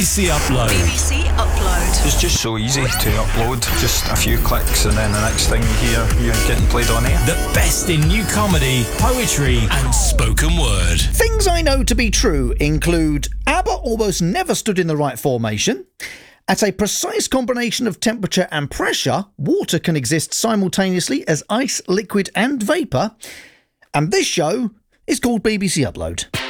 BBC Upload. BBC Upload. It's just so easy to upload. Just a few clicks and then the next thing you hear, you're getting played on air. The best in new comedy, poetry and spoken word. Things I know to be true include ABBA almost never stood in the right formation. At a precise combination of temperature and pressure, water can exist simultaneously as ice, liquid and vapour. And this show is called BBC Upload.